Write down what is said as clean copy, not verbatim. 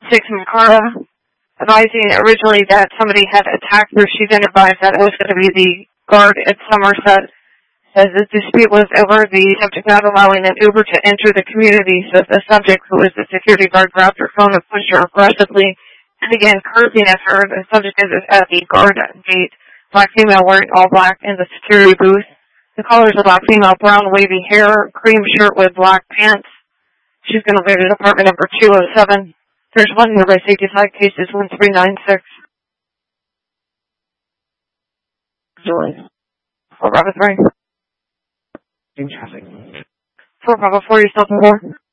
6 Makara, advising originally that somebody had attacked her. She then advised that it was going to be the guard at Somerset. Says the dispute was over the subject not allowing an Uber to enter the community, so the subject, who was the security guard, grabbed her phone and pushed her aggressively and began cursing at her. The subject is at the guard gate, black female wearing all black in the security booth. The caller's a black female, brown wavy hair, cream shirt with black pants. She's going to go to department number 207. There's one nearby safety side, case is 1396. Julie. 4 Bravo 3. In traffic. 4 Bravo 4, you still before?